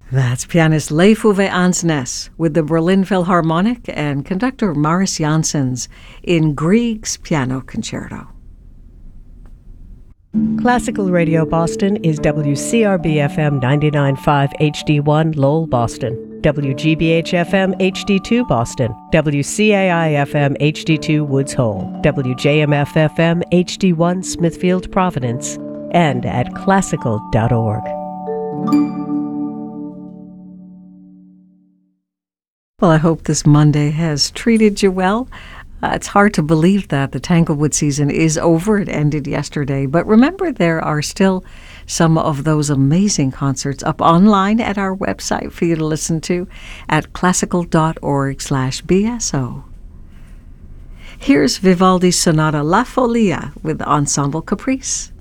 That's pianist Leif Ove Ansnes with the Berlin Philharmonic and conductor Maris Janssens in Grieg's Piano Concerto. Classical Radio Boston is WCRB-FM 99.5 HD1 Lowell, Boston, WGBH-FM HD2 Boston, WCAI-FM HD2 Woods Hole, WJMF-FM HD1 Smithfield, Providence, and at classical.org. Well, I hope this Monday has treated you well. It's hard to believe that the Tanglewood season is over. It ended yesterday. But remember, there are still some of those amazing concerts up online at our website for you to listen to at classical.org/BSO. Here's Vivaldi's Sonata La Folia with Ensemble Caprice.